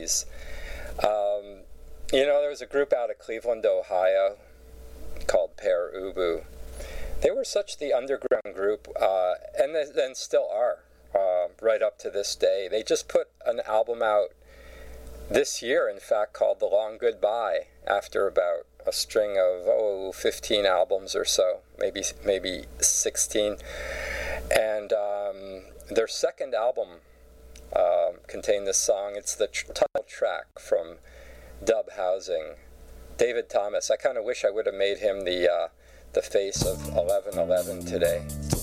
70s. There was a group out of Cleveland, Ohio, called Pere Ubu. They were such the underground group, and then still are, right up to this day. They just put an album out this year, in fact, called The Long Goodbye, after about a string of 15 albums or so, maybe 16. And their second album contained this song. It's the title track from Dub Housing. David Thomas. I kind of wish I would have made him the face of 1111 today.